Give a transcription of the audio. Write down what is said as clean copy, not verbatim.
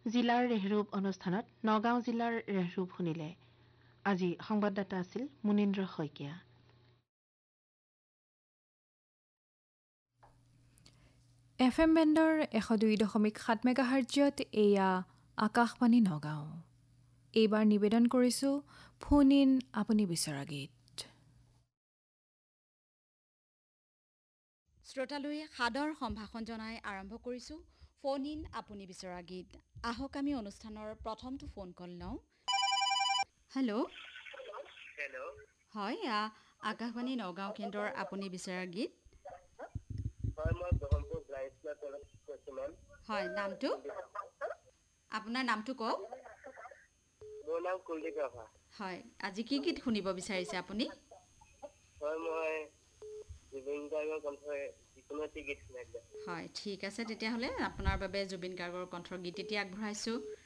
জিলাৰ ৰেহৰূপ অনুষ্ঠানত নগাঁও জিলাৰ ৰেহৰূপ শুনিলে। আজি সংবাদদাতা আছিল মুনীন্দ্ৰ শইকীয়া। FM বেণ্ডৰ 102.7 মেগাহাৰ্টজত এয়া আকাশবাণী নগাঁও। এইবাৰ নিবেদন কৰিছোঁ ফোন ইন আপুনি বিচৰা গীত। শ্ৰোতালৈ সাদৰ সম্ভাষণ জনাই আৰম্ভ কৰিছোঁ ফোন ইন আপুনি বিচৰা গীত। আহক আমি অনুষ্ঠানৰ প্ৰথমটো ফোন কল লওঁ। হেল্ল'। হয়, আকাশবাণী নগাঁও কেন্দ্ৰৰ আপুনি বিচৰা গীত। হয়, মই ব্ৰহ্মপুৰ ব্ৰাইটছৰ তৰফত কৈছোঁ মেম। হয়, নামটো আপোনাৰ নামটো কওক। মোৰ নাম কুলদীপ ৰাভা। হয়, আজি কি গীত শুনিব বিচাৰিছে আপুনি? হয়, মই জুবিন গাৰ্গৰ কণ্ঠৰে যিকোনো এটি গীত শুনাই দিম। হয়, ঠিক আছে তেতিয়াহ'লে আপোনাৰ বাবে জুবিন গাৰ্গৰ কণ্ঠৰ গীত এতিয়া আগবঢ়াইছোঁ।